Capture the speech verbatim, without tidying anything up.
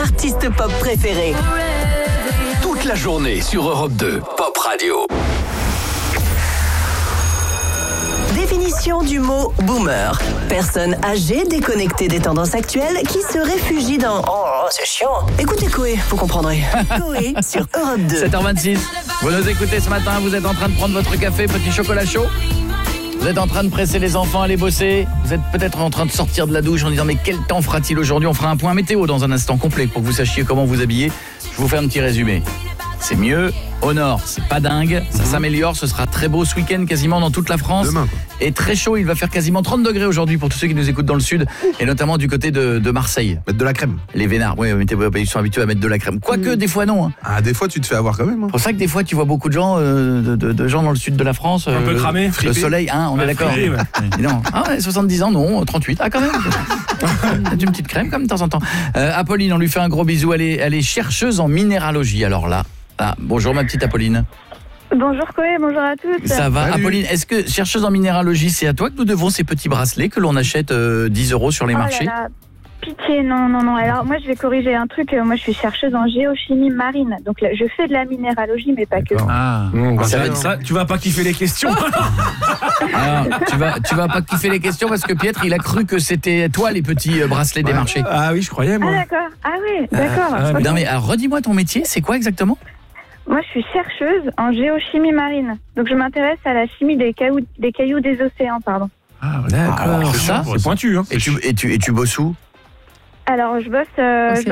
artistes pop préférés. Toute la journée sur Europe deux, Pop Radio. Définition du mot boomer. Personne âgée déconnectée des tendances actuelles qui se réfugie dans « Oh, c'est chiant ». Écoutez Coé, vous comprendrez. Coé sur Europe deux. sept heures vingt-six. Vous nous écoutez ce matin, vous êtes en train de prendre votre café, petit chocolat chaud. Vous êtes en train de presser les enfants à aller bosser. Vous êtes peut-être en train de sortir de la douche en disant mais quel temps fera-t-il aujourd'hui? On fera un point météo dans un instant complet pour que vous sachiez comment vous habiller. Je vous fais un petit résumé. C'est mieux au nord, c'est pas dingue, ça s'améliore, ce sera très beau ce week-end quasiment dans toute la France. Demain, quoi. Et très chaud, il va faire quasiment trente degrés aujourd'hui pour tous ceux qui nous écoutent dans le sud et notamment du côté de, de Marseille. Mettre de la crème. Les vénards, oui, ils sont habitués à mettre de la crème. Quoique des fois non. Hein. Ah, des fois tu te fais avoir quand même. Hein. C'est pour ça que des fois tu vois beaucoup de gens, euh, de, de, de gens dans le sud de la France. Un peu cramés, Le fripés. soleil, hein, on Ouais, est d'accord. fripés, ouais. Et non. Ah ouais, soixante-dix ans, non, trente-huit. Ah quand même. Une petite crème comme de temps en temps. Euh, Apolline, on lui fait un gros bisou. Elle est, elle est chercheuse en minéralogie. Alors là, ah, bonjour ma petite Apolline. Bonjour Coé, bonjour à tous. Ça va, Salut. Apolline, est-ce que chercheuse en minéralogie, c'est à toi que nous devons ces petits bracelets que l'on achète euh, dix euros sur les Oh là marchés? là, pitié, non, non, non. Alors moi je vais corriger un truc. Moi je suis chercheuse en géochimie marine. Donc là, je fais de la minéralogie, mais pas que. Ah, Mmh, ça, ça va va être ça, tu vas pas kiffer les questions. Alors, tu vas, tu vas pas kiffer les questions parce que Pietre, il a cru que c'était toi les petits euh, bracelets des marchés. Ah oui, je croyais Ah moi. d'accord. Ah oui, d'accord. ah, Ok. Non mais alors, redis-moi ton métier, c'est quoi exactement? Moi je suis chercheuse en géochimie marine. Donc je m'intéresse à la chimie des cailloux, des cailloux des océans, pardon. Ah, D'accord, c'est ça, C'est pointu, hein. Et tu, et tu, et tu bosses où? Alors je bosse, euh, Oh, je c'est